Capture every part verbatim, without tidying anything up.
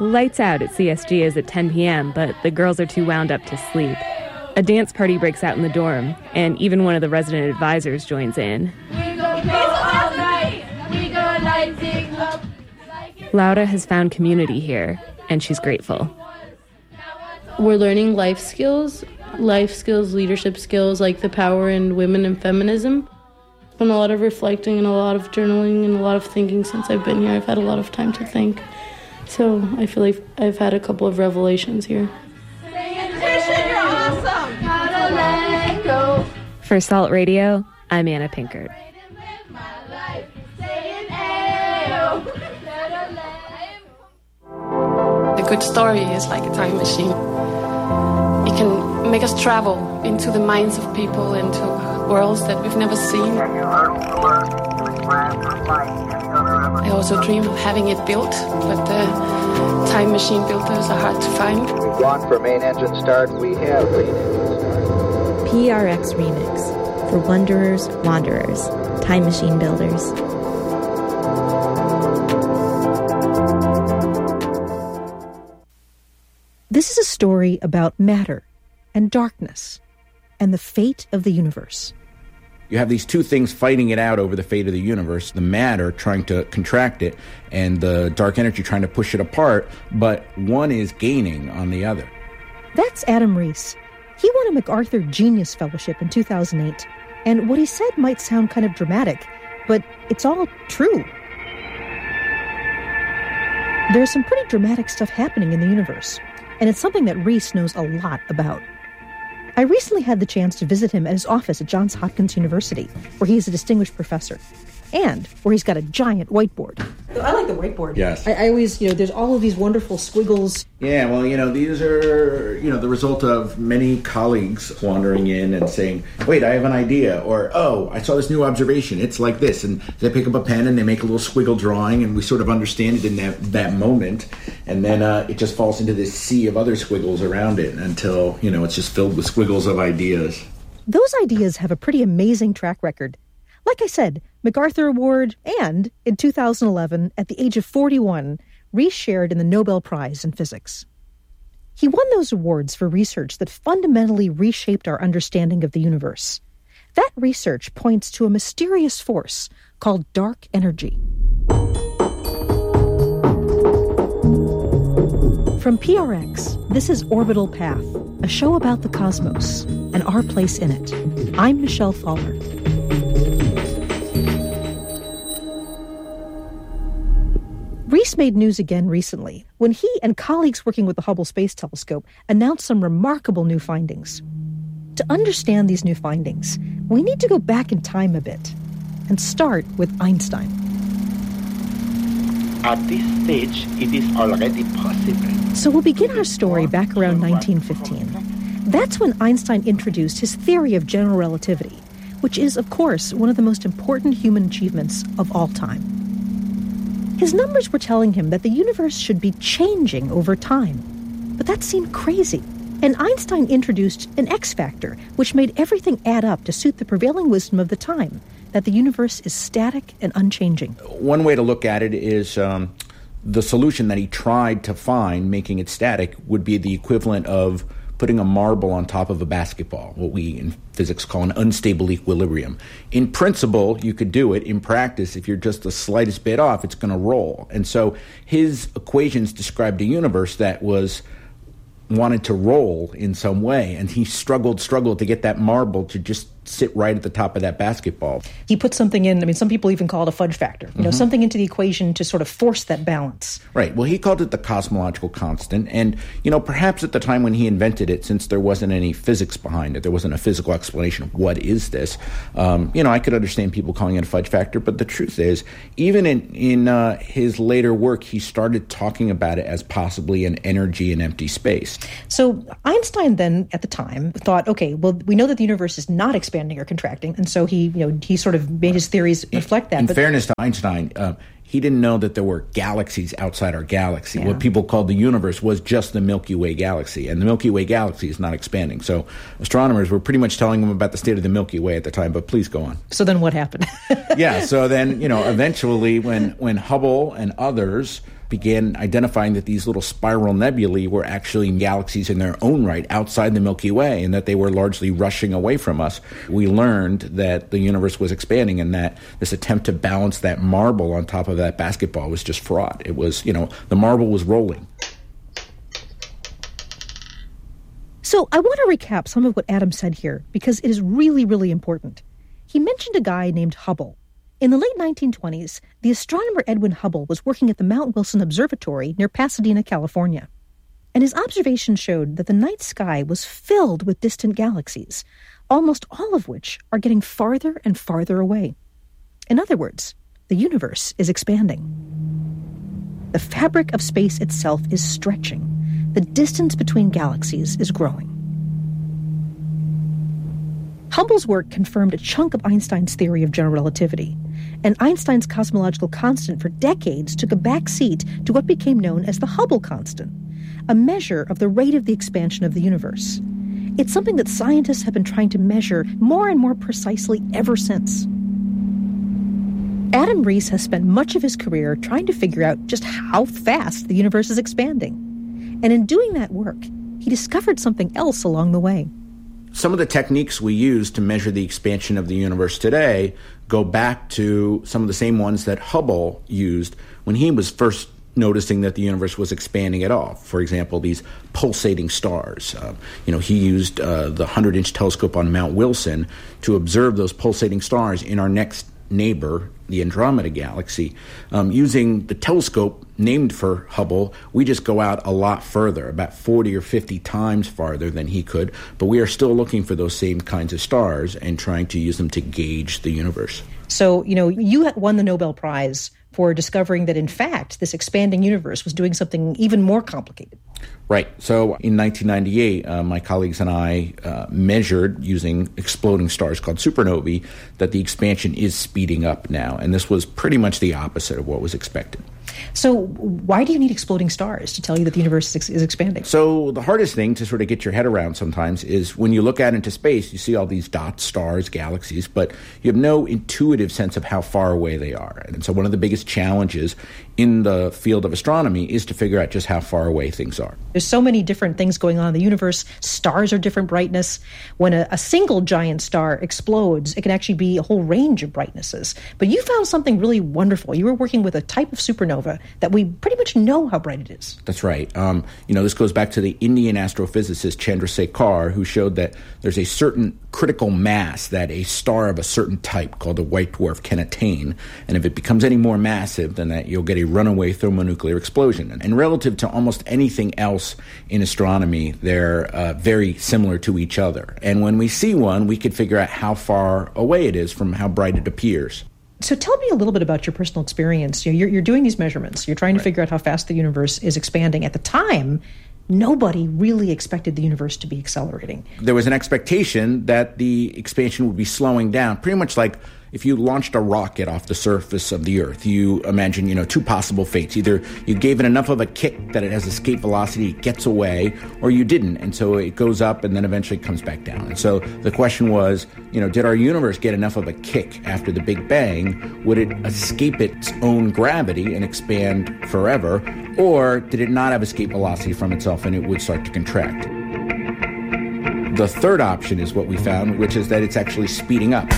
Lights out at C S G is at ten p.m., but the girls are too wound up to sleep. A dance party breaks out in the dorm, and even one of the resident advisors joins in. Laura has found community here, and she's grateful. We're learning life skills, life skills, leadership skills, like the power in women and feminism. It's been a lot of reflecting and a lot of journaling and a lot of thinking since I've been here. I've had a lot of time to think. So I feel like I've had a couple of revelations here. You're awesome! Gotta let go. For Salt Radio, I'm Anna Pinkert. A good story is like a time machine. It can make us travel into the minds of people, into worlds that we've never seen. I also dream of having it built, but the time machine builders are hard to find. We've gone for main engine start. We have P R X Remix for Wanderers, Wanderers, Time Machine Builders. This is a story about matter and darkness and the fate of the universe. You have these two things fighting it out over the fate of the universe, the matter trying to contract it and the dark energy trying to push it apart, but one is gaining on the other. That's Adam Riess. He won a MacArthur Genius Fellowship in two thousand eight, and what he said might sound kind of dramatic, but it's all true. There's some pretty dramatic stuff happening in the universe, and it's something that Riess knows a lot about. I recently had the chance to visit him at his office at Johns Hopkins University, where he is a distinguished professor, and where he's got a giant whiteboard. I like the whiteboard. Yes. I, I always, you know, there's all of these wonderful squiggles. Yeah, well, you know, these are, you know, the result of many colleagues wandering in and saying, wait, I have an idea, or, oh, I saw this new observation, it's like this, and they pick up a pen and they make a little squiggle drawing, and we sort of understand it in that, that moment, and then uh, it just falls into this sea of other squiggles around it until, you know, it's just filled with squiggles of ideas. Those ideas have a pretty amazing track record. Like I said, MacArthur Award, and in two thousand eleven, at the age of forty-one, Riess shared in the Nobel Prize in Physics. He won those awards for research that fundamentally reshaped our understanding of the universe. That research points to a mysterious force called dark energy. From P R X, this is Orbital Path, a show about the cosmos and our place in it. I'm Michelle Faller. Riess made news again recently when he and colleagues working with the Hubble Space Telescope announced some remarkable new findings. To understand these new findings, we need to go back in time a bit and start with Einstein. At this stage, it is already possible. So we'll begin our story back around nineteen fifteen. That's when Einstein introduced his theory of general relativity, which is, of course, one of the most important human achievements of all time. His numbers were telling him that the universe should be changing over time. But that seemed crazy. And Einstein introduced an X factor, which made everything add up to suit the prevailing wisdom of the time, that the universe is static and unchanging. One way to look at it is um, the solution that he tried to find, making it static, would be the equivalent of putting a marble on top of a basketball, what we in physics call an unstable equilibrium. In principle, you could do it. In practice, if you're just the slightest bit off, it's going to roll. And so his equations described a universe that was wanted to roll in some way, and he struggled, struggled to get that marble to just sit right at the top of that basketball. He put something in, I mean, some people even call it a fudge factor, you know, mm-hmm. something into the equation to sort of force that balance. Right. Well, he called it the cosmological constant, and, you know, perhaps at the time when he invented it, since there wasn't any physics behind it, there wasn't a physical explanation of what is this, um, you know, I could understand people calling it a fudge factor, but the truth is, even in, in uh, his later work, he started talking about it as possibly an energy in empty space. So Einstein then, at the time, thought, okay, well, we know that the universe is not expanding or contracting, and so he, you know, he sort of made his theories reflect that. In but fairness to Einstein, uh, he didn't know that there were galaxies outside our galaxy. Yeah. What people called the universe was just the Milky Way galaxy, and the Milky Way galaxy is not expanding. So astronomers were pretty much telling him about the state of the Milky Way at the time, but please go on. So then what happened? Yeah, so then, you know, eventually when, when Hubble and others began identifying that these little spiral nebulae were actually galaxies in their own right outside the Milky Way, and that they were largely rushing away from us, we learned that the universe was expanding, and that this attempt to balance that marble on top of that basketball was just fraud. It was, you know, the marble was rolling. So I want to recap some of what Adam said here, because it is really, really important. He mentioned a guy named Hubble. In the late nineteen twenties, the astronomer Edwin Hubble was working at the Mount Wilson Observatory near Pasadena, California. And his observations showed that the night sky was filled with distant galaxies, almost all of which are getting farther and farther away. In other words, the universe is expanding. The fabric of space itself is stretching. The distance between galaxies is growing. Hubble's work confirmed a chunk of Einstein's theory of general relativity, and Einstein's cosmological constant for decades took a back seat to what became known as the Hubble constant, a measure of the rate of the expansion of the universe. It's something that scientists have been trying to measure more and more precisely ever since. Adam Riess has spent much of his career trying to figure out just how fast the universe is expanding. And in doing that work, he discovered something else along the way. Some of the techniques we use to measure the expansion of the universe today go back to some of the same ones that Hubble used when he was first noticing that the universe was expanding at all. For example, these pulsating stars. Uh, you know, he used uh, the hundred-inch telescope on Mount Wilson to observe those pulsating stars in our next neighbor, the Andromeda Galaxy. Um, using the telescope named for Hubble, we just go out a lot further, about forty or fifty times farther than he could, but we are still looking for those same kinds of stars and trying to use them to gauge the universe. So, you know, you won the Nobel Prize for discovering that, in fact, this expanding universe was doing something even more complicated. Right. So in nineteen ninety-eight, uh, my colleagues and I uh, measured using exploding stars called supernovae that the expansion is speeding up now. And this was pretty much the opposite of what was expected. So why do you need exploding stars to tell you that the universe is, is expanding? So the hardest thing to sort of get your head around sometimes is when you look out into space, you see all these dots, stars, galaxies, but you have no intuitive sense of how far away they are. And so one of the biggest challenges in the field of astronomy is to figure out just how far away things are. There's so many different things going on in the universe. Stars are different brightness. When a, a single giant star explodes, it can actually be a whole range of brightnesses. But you found something really wonderful. You were working with a type of supernova that we pretty much know how bright it is. That's right. Um, you know, this goes back to the Indian astrophysicist Chandrasekhar, who showed that there's a certain critical mass that a star of a certain type called a white dwarf can attain. And if it becomes any more massive than that, you'll get a runaway thermonuclear explosion. And relative to almost anything else in astronomy, they're uh, very similar to each other. And when we see one, we could figure out how far away it is from how bright it appears. So tell me a little bit about your personal experience. You're, you're doing these measurements. You're trying to right. figure out how fast the universe is expanding. At the time, nobody really expected the universe to be accelerating. There was an expectation that the expansion would be slowing down, pretty much like if you launched a rocket off the surface of the Earth. You imagine, you know, two possible fates. Either you gave it enough of a kick that it has escape velocity, it gets away, or you didn't, and so it goes up and then eventually comes back down. And so the question was, you know, did our universe get enough of a kick after the Big Bang? Would it escape its own gravity and expand forever? Or did it not have escape velocity from itself and it would start to contract? The third option is what we found, which is that it's actually speeding up.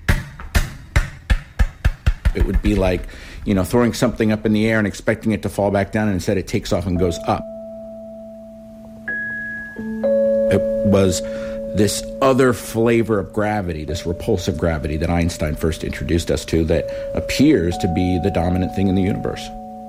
It would be like, you know, throwing something up in the air and expecting it to fall back down, and instead it takes off and goes up. It was this other flavor of gravity, this repulsive gravity that Einstein first introduced us to, that appears to be the dominant thing in the universe.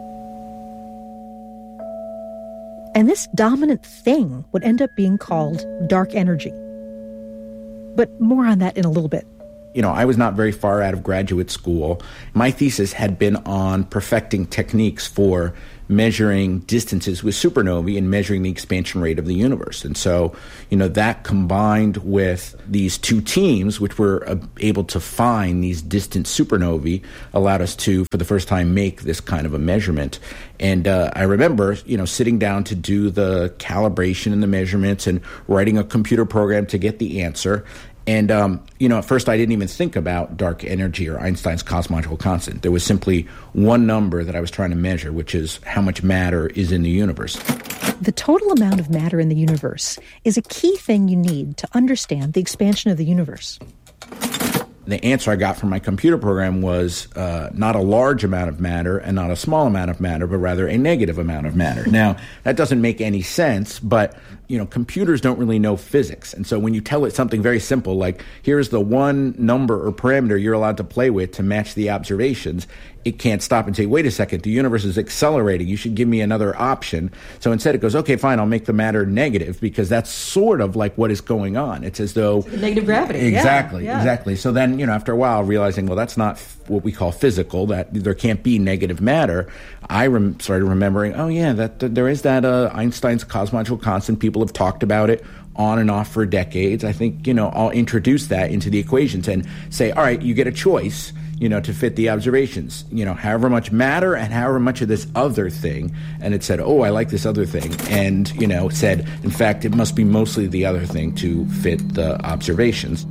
And this dominant thing would end up being called dark energy. But more on that in a little bit. You know, I was not very far out of graduate school. My thesis had been on perfecting techniques for measuring distances with supernovae and measuring the expansion rate of the universe. And so, you know, that combined with these two teams, which were uh, able to find these distant supernovae, allowed us to, for the first time, make this kind of a measurement. And uh, I remember, you know, sitting down to do the calibration and the measurements and writing a computer program to get the answer. And, um, you know, at first I didn't even think about dark energy or Einstein's cosmological constant. There was simply one number that I was trying to measure, which is how much matter is in the universe. The total amount of matter in the universe is a key thing you need to understand the expansion of the universe. The answer I got from my computer program was uh, not a large amount of matter and not a small amount of matter, but rather a negative amount of matter. Now, that doesn't make any sense, but, you know, computers don't really know physics. And so when you tell it something very simple, like, here's the one number or parameter you're allowed to play with to match the observations, it can't stop and say, wait a second, the universe is accelerating. You should give me another option. So instead it goes, okay, fine, I'll make the matter negative, because that's sort of like what is going on. It's as though... Negative gravity. Exactly, yeah, yeah. exactly. So then, you know, after a while, realizing, well, that's not what we call physical, that there can't be negative matter, I rem- started remembering, oh, yeah, that, that there is that uh, Einstein's cosmological constant. People have talked about it on and off for decades. I think, you know, I'll introduce that into the equations and say, all right, you get a choice, you know, to fit the observations, you know, however much matter and however much of this other thing. And it said, oh, I like this other thing. And, you know, it said, in fact, it must be mostly the other thing to fit the observations.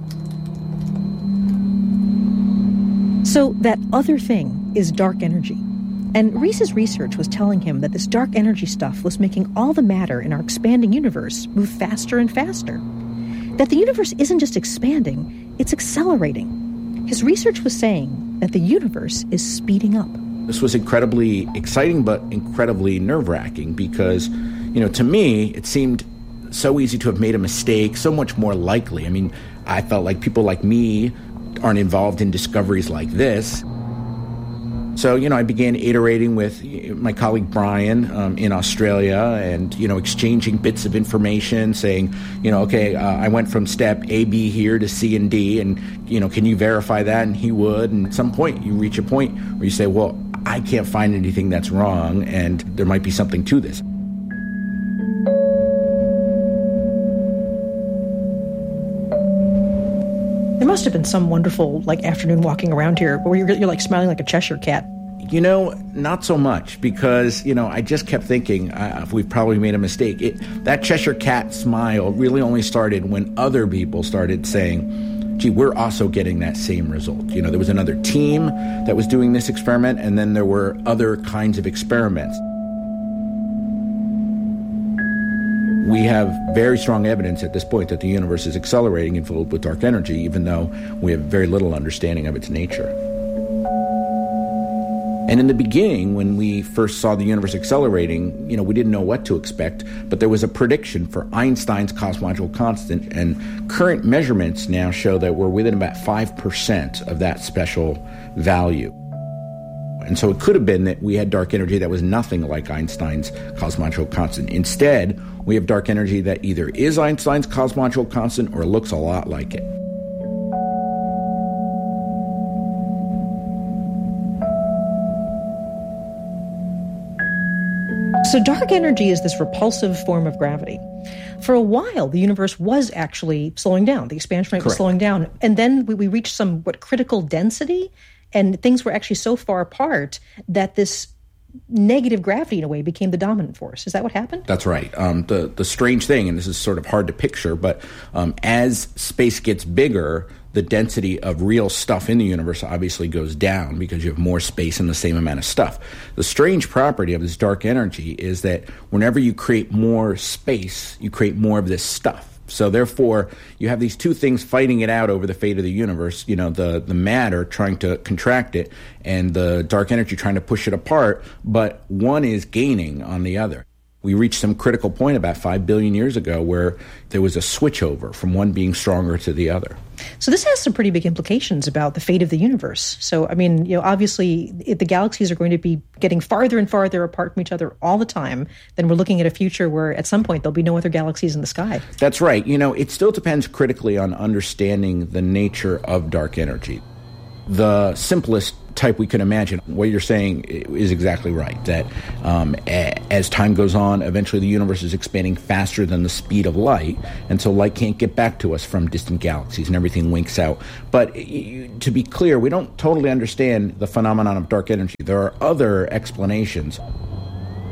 So that other thing is dark energy. And Rees's research was telling him that this dark energy stuff was making all the matter in our expanding universe move faster and faster. That the universe isn't just expanding, it's accelerating. His research was saying that the universe is speeding up. This was incredibly exciting, but incredibly nerve-wracking because, you know, to me, it seemed so easy to have made a mistake, so much more likely. I mean, I felt like people like me aren't involved in discoveries like this. So, you know, I began iterating with my colleague Brian um, in Australia and, you know, exchanging bits of information saying, you know, okay, uh, I went from step A, B here to C and D, and, you know, can you verify that? And he would. And at some point you reach a point where you say, well, I can't find anything that's wrong, and there might be something to this. There must have been some wonderful, like, afternoon walking around here where you're, you're like smiling like a Cheshire cat. You know, not so much, because, you know, I just kept thinking uh, we've probably made a mistake. It, that Cheshire cat smile really only started when other people started saying, gee, we're also getting that same result. You know, there was another team that was doing this experiment, and then there were other kinds of experiments. We have very strong evidence at this point that the universe is accelerating and filled with dark energy, even though we have very little understanding of its nature. And in the beginning, when we first saw the universe accelerating, you know, we didn't know what to expect, but there was a prediction for Einstein's cosmological constant, and current measurements now show that we're within about five percent of that special value. And so it could have been that we had dark energy that was nothing like Einstein's cosmological constant. Instead, we have dark energy that either is Einstein's cosmological constant or looks a lot like it. So dark energy is this repulsive form of gravity. For a while, the universe was actually slowing down. The expansion rate was Correct. slowing down. And then we, we reached some, what, critical density? And things were actually so far apart that this negative gravity, in a way, became the dominant force. Is that what happened? That's right. Um, the, the strange thing, and this is sort of hard to picture, but um, as space gets bigger, the density of real stuff in the universe obviously goes down because you have more space and the same amount of stuff. The strange property of this dark energy is that whenever you create more space, you create more of this stuff. So therefore, you have these two things fighting it out over the fate of the universe, you know, the, the matter trying to contract it and the dark energy trying to push it apart, but one is gaining on the other. We reached some critical point about five billion years ago where there was a switchover from one being stronger to the other. So this has some pretty big implications about the fate of the universe. So, I mean, you know, obviously, if the galaxies are going to be getting farther and farther apart from each other all the time, then we're looking at a future where at some point there'll be no other galaxies in the sky. That's right. You know, it still depends critically on understanding the nature of dark energy. The simplest type we can imagine, what you're saying is exactly right, that um, a- as time goes on, eventually the universe is expanding faster than the speed of light, and so light can't get back to us from distant galaxies and everything winks out. But y- to be clear, we don't totally understand the phenomenon of dark energy. There are other explanations.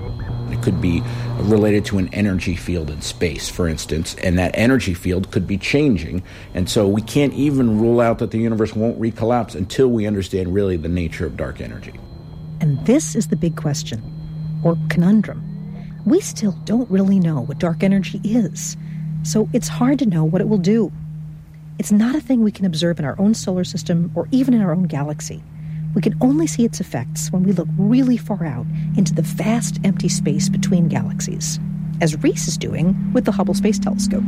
It could be related to an energy field in space, for instance, and that energy field could be changing. And so we can't even rule out that the universe won't recollapse until we understand really the nature of dark energy. And this is the big question, or conundrum. We still don't really know what dark energy is, so it's hard to know what it will do. It's not a thing we can observe in our own solar system or even in our own galaxy. We can only see its effects when we look really far out into the vast empty space between galaxies, as Reese is doing with the Hubble Space Telescope.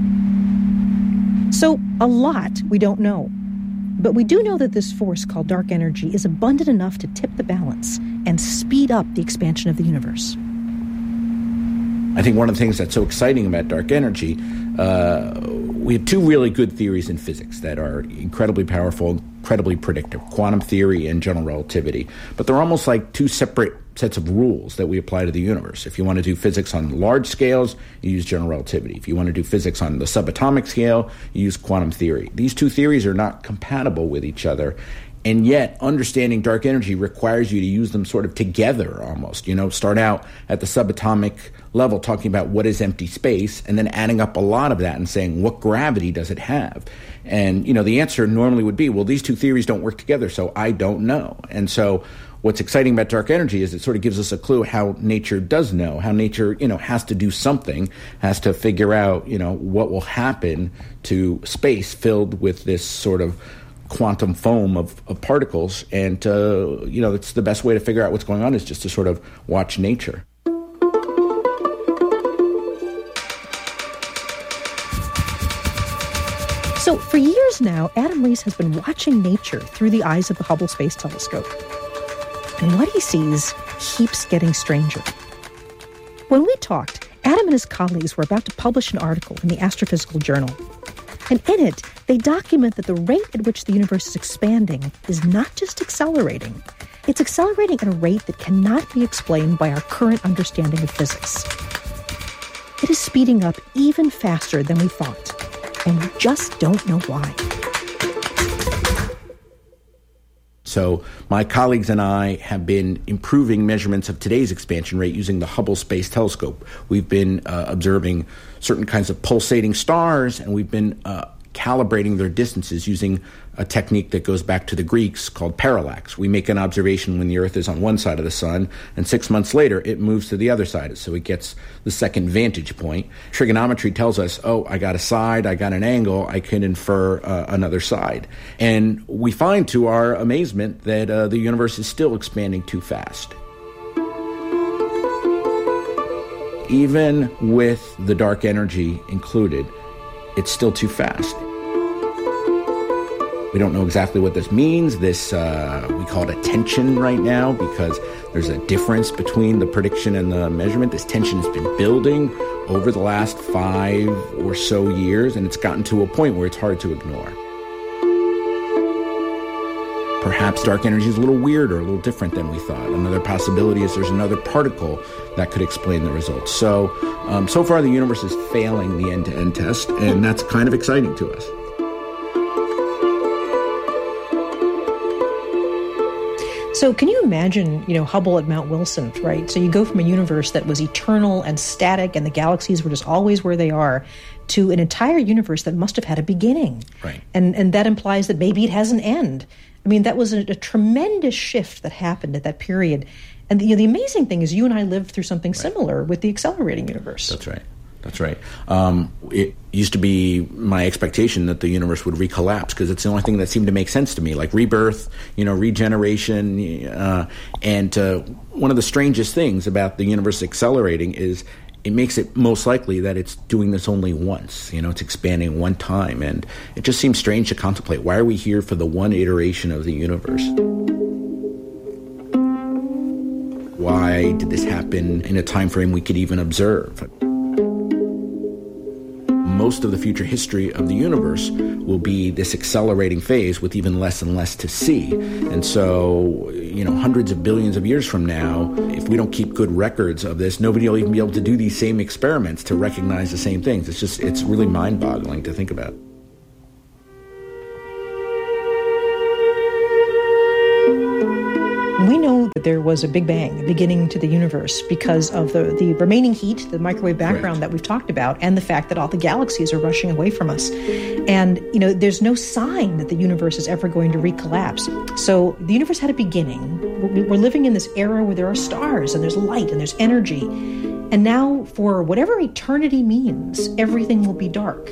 So, a lot we don't know. But we do know that this force called dark energy is abundant enough to tip the balance and speed up the expansion of the universe. I think one of the things that's so exciting about dark energy, uh, we have two really good theories in physics that are incredibly powerful, incredibly predictive, quantum theory and general relativity. But they're almost like two separate sets of rules that we apply to the universe. If you want to do physics on large scales, you use general relativity. If you want to do physics on the subatomic scale, you use quantum theory. These two theories are not compatible with each other. And yet, understanding dark energy requires you to use them sort of together almost. You know, start out at the subatomic level talking about what is empty space and then adding up a lot of that and saying, what gravity does it have? And, you know, the answer normally would be, well, these two theories don't work together, so I don't know. And so what's exciting about dark energy is it sort of gives us a clue how nature does know, how nature, you know, has to do something, has to figure out, you know, what will happen to space filled with this sort of quantum foam of, of particles. And, uh, you know, it's the best way to figure out what's going on is just to sort of watch nature. So for years now, Adam Reese has been watching nature through the eyes of the Hubble Space Telescope. And what he sees keeps getting stranger. When we talked, Adam and his colleagues were about to publish an article in the Astrophysical Journal. And in it, they document that the rate at which the universe is expanding is not just accelerating. It's accelerating at a rate that cannot be explained by our current understanding of physics. It is speeding up even faster than we thought, and we just don't know why. So my colleagues and I have been improving measurements of today's expansion rate using the Hubble Space Telescope. We've been uh, observing certain kinds of pulsating stars, and we've been uh, calibrating their distances using a technique that goes back to the Greeks called parallax. We make an observation when the Earth is on one side of the sun, and six months later it moves to the other side, so it gets the second vantage point. Trigonometry tells us, oh, I got a side, I got an angle, I can infer uh, another side. And we find to our amazement that uh, the universe is still expanding too fast. Even with the dark energy included, it's still too fast. We don't know exactly what this means. This, uh, we call it a tension right now because there's a difference between the prediction and the measurement. This tension has been building over the last five or so years, and it's gotten to a point where it's hard to ignore. Perhaps dark energy is a little weirder, a little different than we thought. Another possibility is there's another particle that could explain the results. So, um, so far the universe is failing the end-to-end test, and that's kind of exciting to us. So can you imagine, you know, Hubble at Mount Wilson, right? So you go from a universe that was eternal and static and the galaxies were just always where they are to an entire universe that must have had a beginning. Right. And and that implies that maybe it has an end. I mean, that was a, a tremendous shift that happened at that period. And the, you know, the amazing thing is you and I lived through something right. similar with the accelerating universe. That's right. That's right. Um, it used to be my expectation that the universe would recollapse because it's the only thing that seemed to make sense to me, like rebirth, you know, regeneration. Uh, and uh, one of the strangest things about the universe accelerating is it makes it most likely that it's doing this only once. You know, it's expanding one time. And it just seems strange to contemplate. Why are we here for the one iteration of the universe? Why did this happen in a time frame we could even observe? Most of the future history of the universe will be this accelerating phase with even less and less to see. And so, you know, hundreds of billions of years from now, if we don't keep good records of this, nobody will even be able to do these same experiments to recognize the same things. It's just, it's really mind-boggling to think about. We know There was a Big Bang, a beginning to the universe, because of the, the remaining heat, the microwave background right. that we've talked about, and the fact that all the galaxies are rushing away from us. And, you know, there's no sign that the universe is ever going to recollapse. So the universe had a beginning. We're living in this era where there are stars, and there's light, and there's energy. And now, for whatever eternity means, everything will be dark.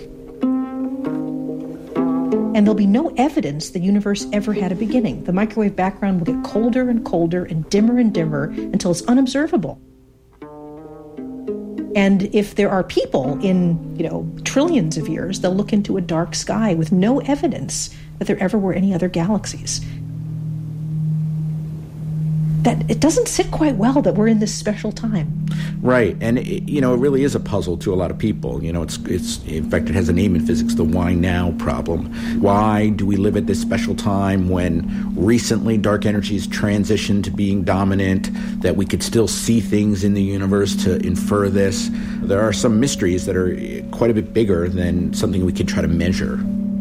And there'll be no evidence the universe ever had a beginning. The microwave background will get colder and colder and dimmer and dimmer until it's unobservable. And if there are people in, you know, trillions of years, they'll look into a dark sky with no evidence that there ever were any other galaxies. That it doesn't sit quite well that we're in this special time. Right, and it, you know, it really is a puzzle to a lot of people. You know, it's it's in fact it has a name in physics, the why now problem. Why do we live at this special time when recently dark energies transitioned to being dominant, that we could still see things in the universe to infer this? There are some mysteries that are quite a bit bigger than something we could try to measure.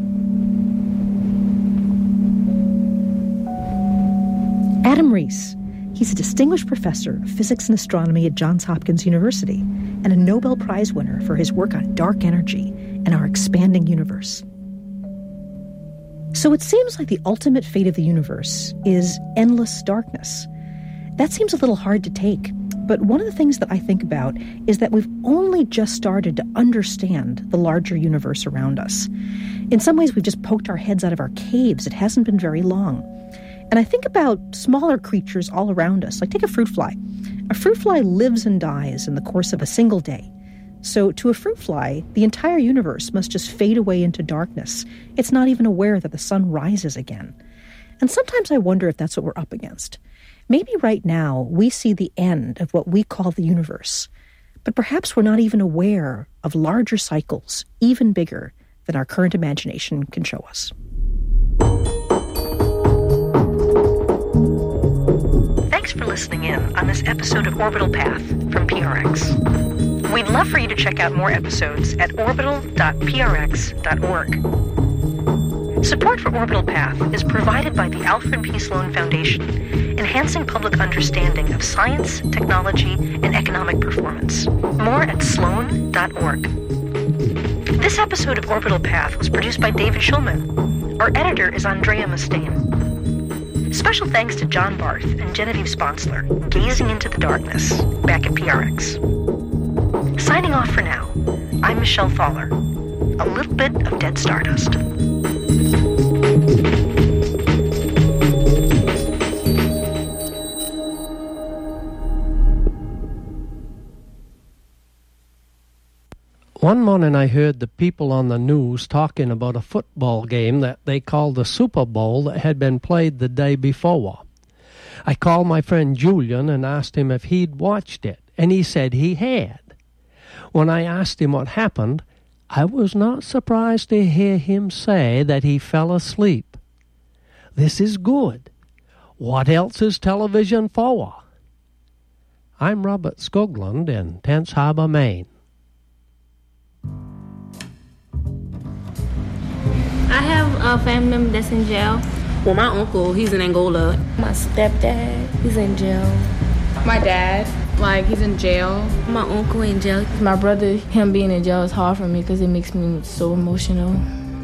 Adam Riess. He's a distinguished professor of physics and astronomy at Johns Hopkins University and a Nobel Prize winner for his work on dark energy and our expanding universe. So it seems like the ultimate fate of the universe is endless darkness. That seems a little hard to take, but one of the things that I think about is that we've only just started to understand the larger universe around us. In some ways, we've just poked our heads out of our caves. It hasn't been very long. And I think about smaller creatures all around us, like take a fruit fly. A fruit fly lives and dies in the course of a single day. So to a fruit fly, the entire universe must just fade away into darkness. It's not even aware that the sun rises again. And sometimes I wonder if that's what we're up against. Maybe right now we see the end of what we call the universe, but perhaps we're not even aware of larger cycles, even bigger than our current imagination can show us. Thanks for listening in on this episode of Orbital Path from P R X. We'd love for you to check out more episodes at orbital dot p r x dot org. Support for Orbital Path is provided by the Alfred P. Sloan Foundation, enhancing public understanding of science, technology, and economic performance. More at sloan dot org. This episode of Orbital Path was produced by David Schulman. Our editor is Andrea Mustaine. Special thanks to John Barth and Genevieve Sponsler, gazing into the darkness, back at P R X. Signing off for now, I'm Michelle Thaller. A little bit of dead stardust. One morning I heard the people on the news talking about a football game that they called the Super Bowl that had been played the day before. I called my friend Julian and asked him if he'd watched it, and he said he had. When I asked him what happened, I was not surprised to hear him say that he fell asleep. This is good. What else is television for? I'm Robert Skoglund in Tense Harbor, Maine. I have a family member that's in jail. Well, my uncle, he's in Angola. My stepdad, he's in jail. My dad, like, he's in jail. My uncle in jail. My brother, him being in jail is hard for me because it makes me so emotional.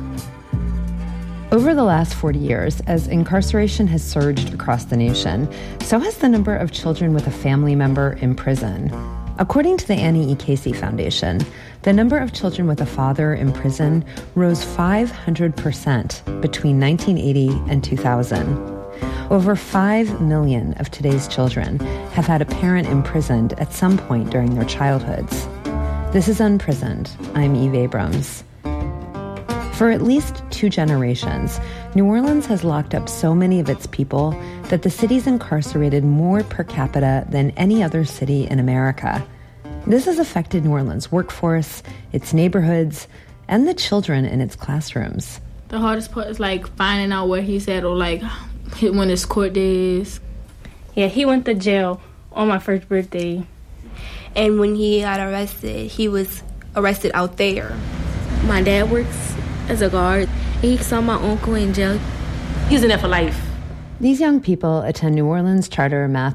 Over the last forty years, as incarceration has surged across the nation, so has the number of children with a family member in prison. According to the Annie E. Casey Foundation, the number of children with a father in prison rose five hundred percent between nineteen eighty and two thousand. Over five million of today's children have had a parent imprisoned at some point during their childhoods. This is Unprisoned. I'm Eve Abrams. For at least two generations, New Orleans has locked up so many of its people that the city's incarcerated more per capita than any other city in America. This has affected New Orleans' workforce, its neighborhoods, and the children in its classrooms. The hardest part is like finding out where he's at or like when his court day is. Yeah, he went to jail on my first birthday. And when he got arrested, he was arrested out there. My dad works as a guard. He saw my uncle in jail. He's in there for life. These young people attend New Orleans Charter Math